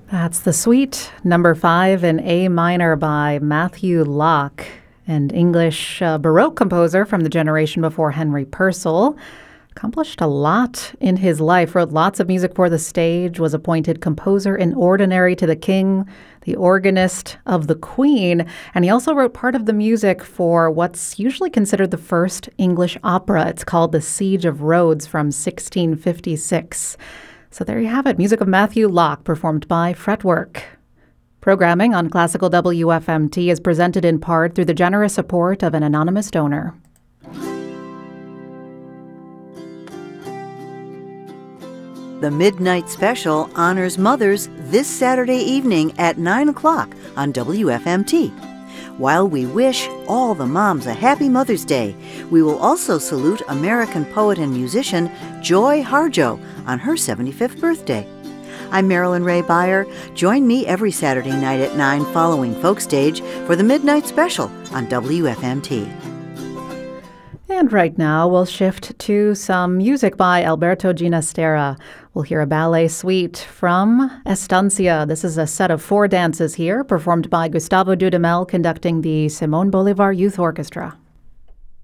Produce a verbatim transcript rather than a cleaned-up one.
That's the suite number five in A minor by Matthew Locke, an English uh, Baroque composer from the generation before Henry Purcell. Accomplished a lot in his life, wrote lots of music for the stage, was appointed composer in ordinary to the king, the organist of the queen, and he also wrote part of the music for what's usually considered the first English opera. It's called The Siege of Rhodes from sixteen fifty-six. So there you have it, music of Matthew Locke, performed by Fretwork. Programming on Classical W F M T is presented in part through the generous support of an anonymous donor. The Midnight Special honors mothers this Saturday evening at nine o'clock on W F M T. While we wish all the moms a happy Mother's Day, we will also salute American poet and musician Joy Harjo on her seventy-fifth birthday. I'm Marilyn Ray Beyer. Join me every Saturday night at nine following Folkstage for the Midnight Special on W F M T. And right now, we'll shift to some music by Alberto Ginastera. We'll hear a ballet suite from Estancia. This is a set of four dances here, performed by Gustavo Dudamel, conducting the Simón Bolívar Youth Orchestra.